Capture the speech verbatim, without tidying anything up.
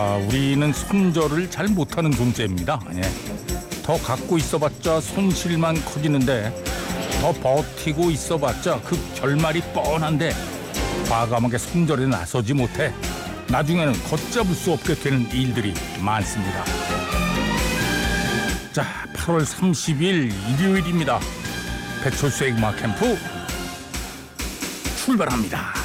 아, 우리는 손절을 잘 못하는 존재입니다. 예. 더 갖고 있어봤자 손실만 커지는데 더 버티고 있어봤자 그 결말이 뻔한데 과감하게 손절에 나서지 못해 나중에는 걷잡을 수 없게 되는 일들이 많습니다. 자, 팔월 삼십일 일요일입니다. 배철수의 음악 캠프 출발합니다.